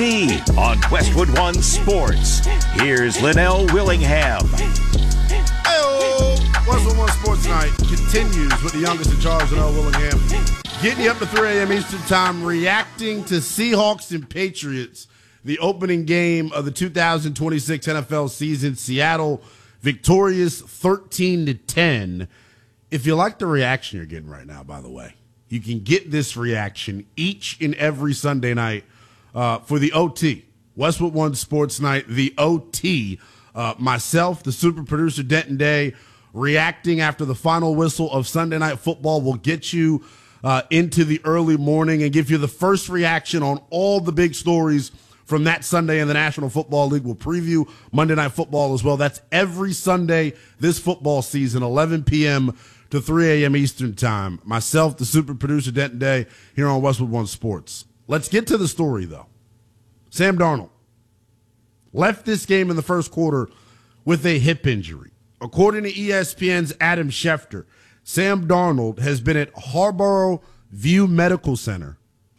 On Westwood One Sports, here's Linnell Willingham. Hey-oh! Westwood One Sports Night continues with the youngest in charge, Linnell Willingham. Getting you up to 3 a.m. Eastern Time, reacting to Seahawks and Patriots, the opening game of the 2026 NFL season. Seattle victorious 13-10. If you like the reaction you're getting right now, by the way, you can get this reaction each and every Sunday night for the OT. Westwood One Sports Night, the OT. Myself, the super producer Denton Day, reacting after the final whistle of Sunday Night Football will get you into the early morning and give you the first reaction on all the big stories from that Sunday in the National Football League. We'll preview Monday Night Football as well. That's every Sunday this football season, 11 p.m. to 3 a.m. Eastern Time. Myself, the super producer Denton Day, here on Westwood One Sports. Let's get to the story, though. Sam Darnold left this game in the first quarter with a hip injury. According to ESPN's Adam Schefter, Sam Darnold has been at Harborview Medical Center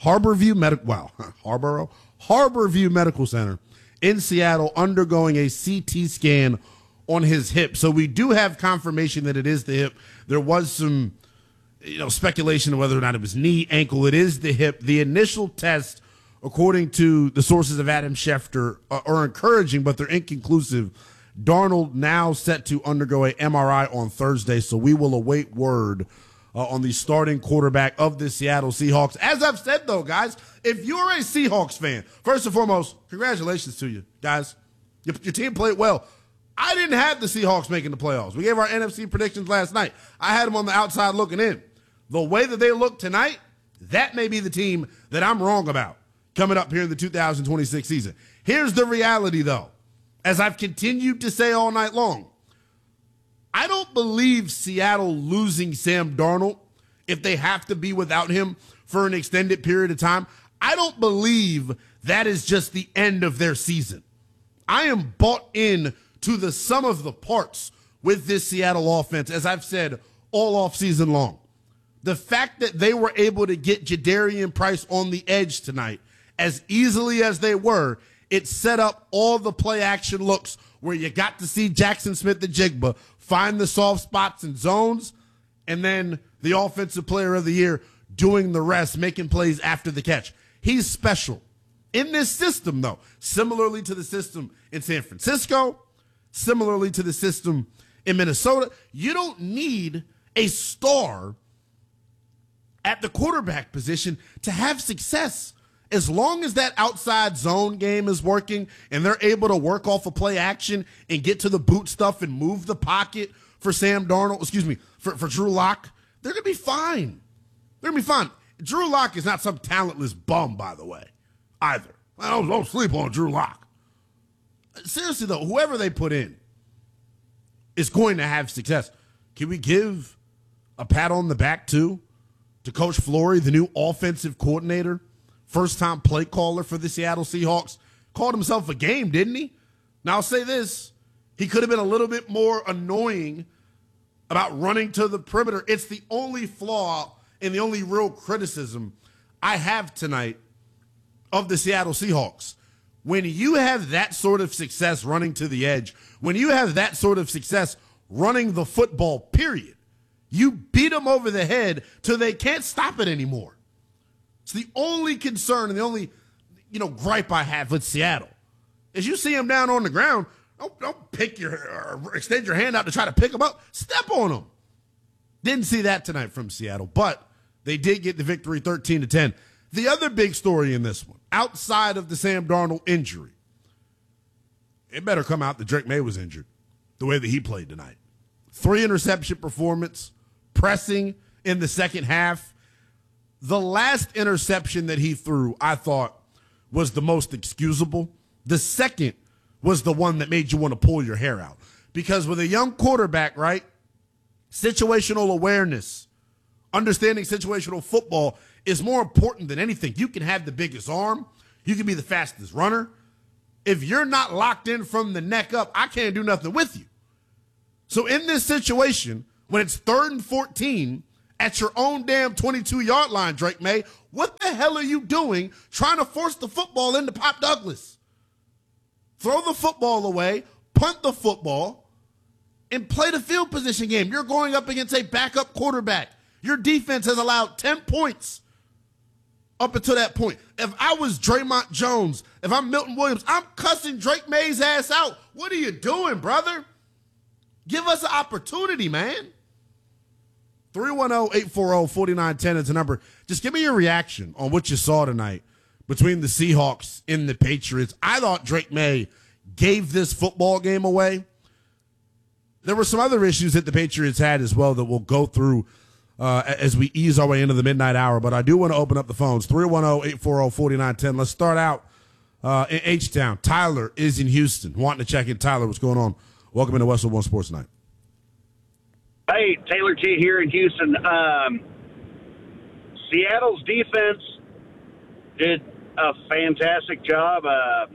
in Seattle undergoing a CT scan on his hip. So we do have confirmation that it is the hip. There was some speculation of whether or not it was knee, ankle. It is the hip. The initial test, according to the sources of Adam Schefter, are encouraging, but they're inconclusive. Darnold now set to undergo a MRI on Thursday, so we will await word on the starting quarterback of the Seattle Seahawks. As I've said, though, guys, if you're a Seahawks fan, first and foremost, congratulations to you, guys. Your team played well. I didn't have the Seahawks making the playoffs. We gave our NFC predictions last night. I had them on the outside looking in. The way that they look tonight, that may be the team that I'm wrong about coming up here in the 2026 season. Here's the reality, though. As I've continued to say all night long, I don't believe Seattle losing Sam Darnold, if they have to be without him for an extended period of time, I don't believe that is just the end of their season. I am bought in to the sum of the parts with this Seattle offense, as I've said all offseason long. The fact that they were able to get Jadarian Price on the edge tonight as easily as they were, it set up all the play action looks where you got to see Jackson Smith-Njigba find the soft spots and zones, and then the offensive player of the year doing the rest, making plays after the catch. He's special. In this system, though, similarly to the system in San Francisco, similarly to the system in Minnesota, you don't need a star at the quarterback position to have success. As long as that outside zone game is working and they're able to work off of play action and get to the boot stuff and move the pocket for Sam Darnold, for Drew Lock, they're going to be fine. They're going to be fine. Drew Lock is not some talentless bum, by the way, either. I don't sleep on Drew Lock. Seriously, though, whoever they put in is going to have success. Can we give a pat on the back, too, to Coach Flory, the new offensive coordinator, first-time play caller for the Seattle Seahawks? Called himself a game, didn't he? Now, I'll say this. He could have been a little bit more annoying about running to the perimeter. It's the only flaw and the only real criticism I have tonight of the Seattle Seahawks. When you have that sort of success running to the edge, when you have that sort of success running the football, period, you beat them over the head till they can't stop it anymore. It's the only concern and the only, gripe I have with Seattle. As you see them down on the ground, don't pick or extend your hand out to try to pick them up. Step on them. Didn't see that tonight from Seattle, but they did get the victory 13-10. The other big story in this one, outside of the Sam Darnold injury, it better come out that Drake May was injured the way that he played tonight. 3 interception performance, pressing in the second half. The last interception that he threw, I thought, was the most excusable. The second was the one that made you want to pull your hair out. Because with a young quarterback, right, situational awareness, understanding situational football is more important than anything. You can have the biggest arm. You can be the fastest runner. If you're not locked in from the neck up, I can't do nothing with you. So in this situation, when it's 3rd and 14 at your own damn 22-yard line, Drake May. What the hell are you doing trying to force the football into Pop Douglas? Throw the football away, punt the football, and play the field position game. You're going up against a backup quarterback. Your defense has allowed 10 points up until that point. If I was Draymond Jones, if I'm Milton Williams, I'm cussing Drake May's ass out. What are you doing, brother? Give us an opportunity, man. 310-840-4910 is the number. Just give me your reaction on what you saw tonight between the Seahawks and the Patriots. I thought Drake May gave this football game away. There were some other issues that the Patriots had as well that we'll go through as we ease our way into the midnight hour. But I do want to open up the phones. 310-840-4910. Let's start out in H-Town. Tyler is in Houston. Wanting to check in. Tyler, what's going on? Welcome into Westwood One Sports Night. Hey, Taylor T. here in Houston. Seattle's defense did a fantastic job.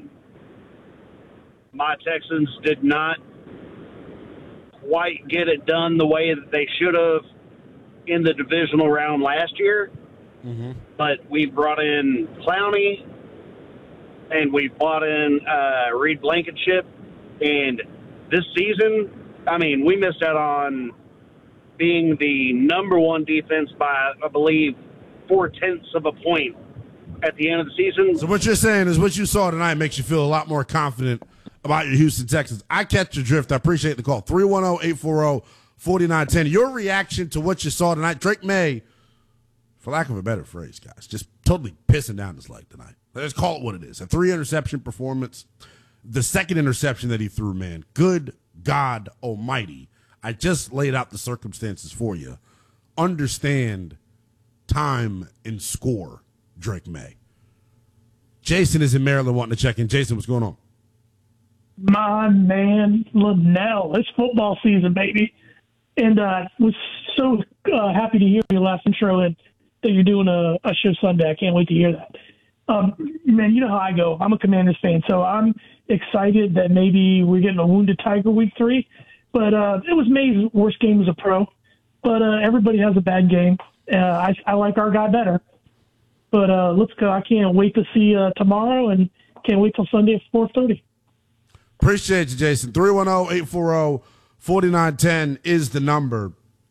My Texans did not quite get it done the way that they should have in the divisional round last year. Mm-hmm. But we brought in Clowney, and we brought in Reed Blankenship. And this season, I mean, we missed out on being the number one defense by, I believe, 0.4 of a point at the end of the season. So what you're saying is what you saw tonight makes you feel a lot more confident about your Houston Texans. I catch your drift. I appreciate the call. 310-840-4910. Your reaction to what you saw tonight. Drake May, for lack of a better phrase, guys, just totally pissing down his leg tonight. Let's call it what it is. A 3-interception performance. The second interception that he threw, man, good God almighty. I just laid out the circumstances for you. Understand time and score, Drake May. Jason is in Maryland wanting to check in. Jason, what's going on? My man, Linnell. It's football season, baby. And was so happy to hear your last intro and that you're doing a show Sunday. I can't wait to hear that. Man, you know how I go. I'm a Commanders fan, so I'm excited that maybe we're getting a wounded Tiger week 3. But it was May's worst game as a pro. But everybody has a bad game. I like our guy better. But let's go. I can't wait to see tomorrow and can't wait till Sunday at 4:30. Appreciate you, Jason. 310-840-4910 is the number.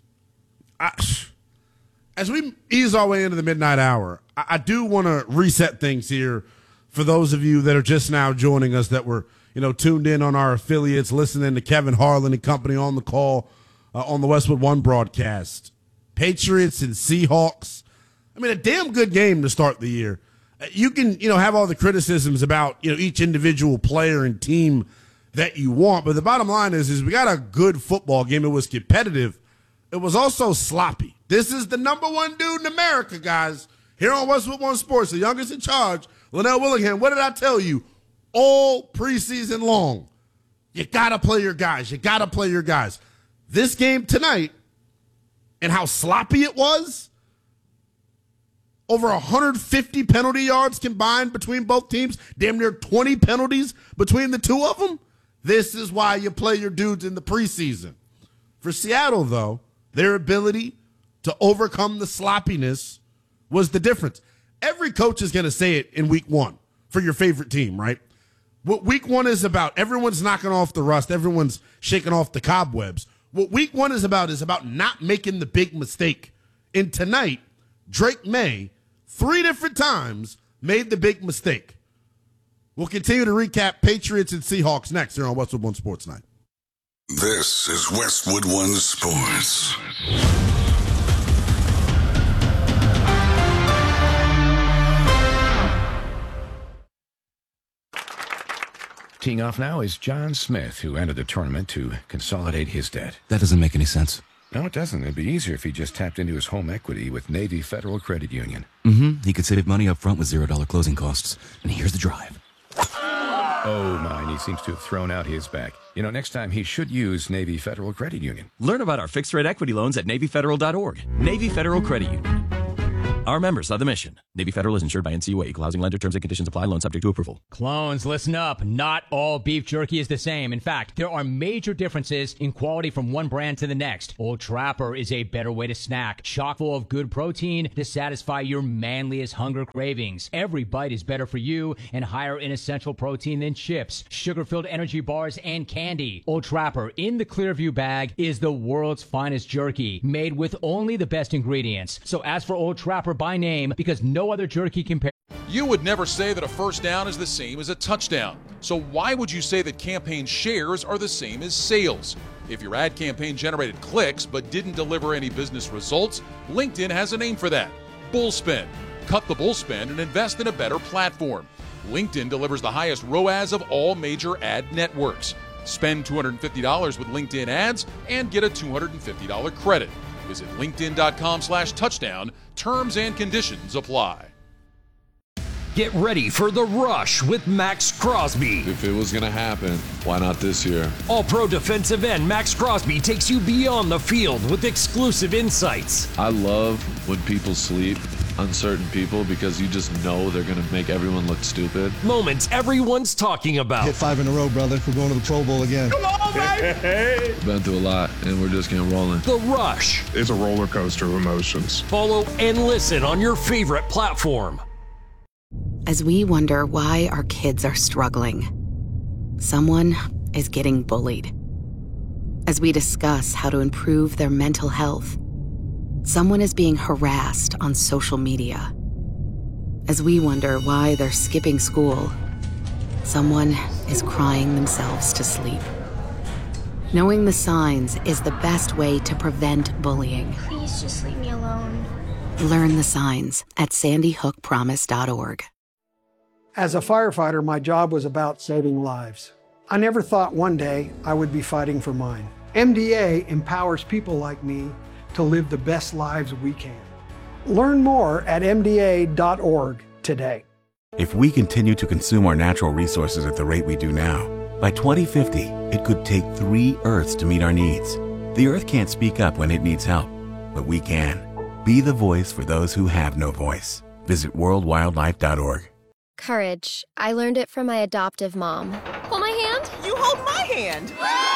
As we ease our way into the midnight hour, I do want to reset things here for those of you that are just now joining us that were, tuned in on our affiliates, listening to Kevin Harlan and company on the call on the Westwood One broadcast. Patriots and Seahawks. I mean, a damn good game to start the year. You can, have all the criticisms about, each individual player and team that you want, but the bottom line is we got a good football game. It was competitive. It was also sloppy. This is the number one dude in America, guys. Here on Westwood One Sports, the youngest in charge, Linnell Willingham. What did I tell you? All preseason long. You got to play your guys. You got to play your guys. This game tonight and how sloppy it was, over 150 penalty yards combined between both teams, damn near 20 penalties between the two of them. This is why you play your dudes in the preseason. For Seattle, though, their ability to overcome the sloppiness was the difference. Every coach is going to say it in week one for your favorite team, right? What week one is about, everyone's knocking off the rust. Everyone's shaking off the cobwebs. What week one is about not making the big mistake. And tonight, Drake May, 3 different times, made the big mistake. We'll continue to recap Patriots and Seahawks next here on Westwood One Sports Night. This is Westwood One Sports. Teeing off now is John Smith, who entered the tournament to consolidate his debt. That doesn't make any sense. No, it doesn't. It'd be easier if he just tapped into his home equity with Navy Federal Credit Union. Mm-hmm. He could save money up front with $0 closing costs. And here's the drive. Oh, my, and he seems to have thrown out his back. Next time he should use Navy Federal Credit Union. Learn about our fixed-rate equity loans at NavyFederal.org. Navy Federal Credit Union. Our members are the mission. Navy Federal is insured by NCUA. Equal housing lender. Terms and conditions apply. Loan subject to approval. Clones, listen up. Not all beef jerky is the same. In fact, there are major differences in quality from one brand to the next. Old Trapper is a better way to snack, chock full of good protein to satisfy your manliest hunger cravings. Every bite is better for you and higher in essential protein than chips, sugar-filled energy bars, and candy. Old Trapper in the Clearview bag is the world's finest jerky, made with only the best ingredients. So ask for Old Trapper by name because no other jerky compares. You would never say that a first down is the same as a touchdown. So why would you say that campaign shares are the same as sales? If your ad campaign generated clicks but didn't deliver any business results, LinkedIn has a name for that: bullspend. Cut the bullspend and invest in a better platform. LinkedIn delivers the highest ROAS of all major ad networks. Spend $250 with LinkedIn ads and get a $250 credit. Visit linkedin.com/touchdown. Terms and conditions apply. Get ready for The Rush with Max Crosby. If it was going to happen, why not this year? All-pro defensive end Max Crosby takes you beyond the field with exclusive insights. I love when people sleep on certain people because you just know they're going to make everyone look stupid. Moments everyone's talking about. Hit 5 in a row, brother. We're going to the Pro Bowl again. Come on, baby! Been through a lot, and we're just getting rolling. The Rush. It's a roller coaster of emotions. Follow and listen on your favorite platform. As we wonder why our kids are struggling, someone is getting bullied. As we discuss how to improve their mental health, someone is being harassed on social media. As we wonder why they're skipping school, someone is crying themselves to sleep. Knowing the signs is the best way to prevent bullying. Please just leave me alone. Learn the signs at sandyhookpromise.org. As a firefighter, my job was about saving lives. I never thought one day I would be fighting for mine. MDA empowers people like me to live the best lives we can. Learn more at MDA.org today. If we continue to consume our natural resources at the rate we do now, by 2050, it could take 3 Earths to meet our needs. The Earth can't speak up when it needs help, but we can. Be the voice for those who have no voice. Visit worldwildlife.org. Courage. I learned it from my adoptive mom. Hold my hand. You hold my hand.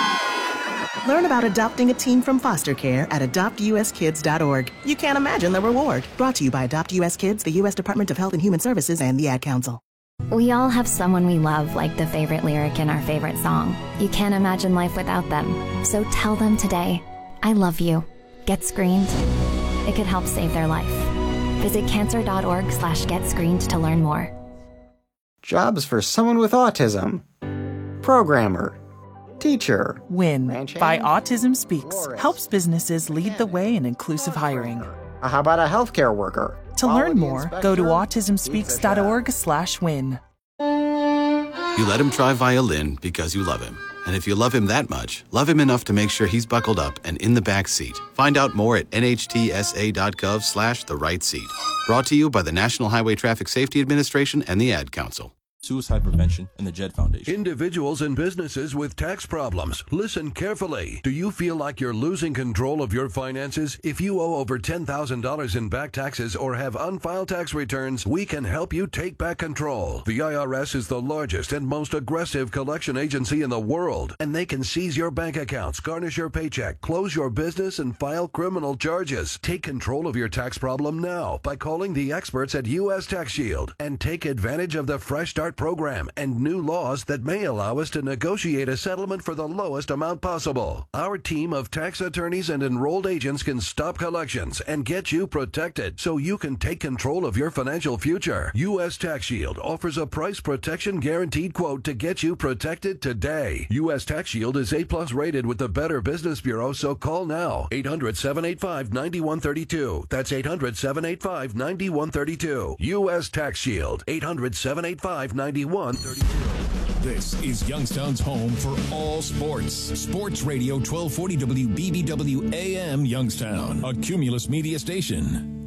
Learn about adopting a teen from foster care at adoptuskids.org. You can't imagine the reward. Brought to you by Adopt US Kids, the U.S. Department of Health and Human Services, and the Ad Council. We all have someone we love, like the favorite lyric in our favorite song. You can't imagine life without them. So tell them today, I love you. Get screened. It could help save their life. Visit cancer.org/getscreened to learn more. Jobs for someone with autism. Programmer. Teacher. WIN by Autism Speaks helps businesses lead the way in inclusive hiring. How about a healthcare worker? To learn more, go to autismspeaks.org/win. You let him try violin because you love him. And if you love him that much, love him enough to make sure he's buckled up and in the back seat. Find out more at nhtsa.gov/the-right-seat. Brought to you by the National Highway Traffic Safety Administration and the Ad Council. Suicide Prevention, and the Jed Foundation. Individuals and businesses with tax problems, listen carefully. Do you feel like you're losing control of your finances? If you owe over $10,000 in back taxes or have unfiled tax returns, we can help you take back control. The IRS is the largest and most aggressive collection agency in the world, and they can seize your bank accounts, garnish your paycheck, close your business, and file criminal charges. Take control of your tax problem now by calling the experts at U.S. Tax Shield and take advantage of the Fresh Start program and new laws that may allow us to negotiate a settlement for the lowest amount possible. Our team of tax attorneys and enrolled agents can stop collections and get you protected so you can take control of your financial future. U.S. Tax Shield offers a price protection guaranteed quote to get you protected today. U.S. Tax Shield is A+ rated with the Better Business Bureau, so call now. 800-785-9132. That's 800-785-9132. U.S. Tax Shield. 800-785-9132. This is Youngstown's home for all sports. Sports Radio 1240 WBBW AM Youngstown, a Cumulus media station.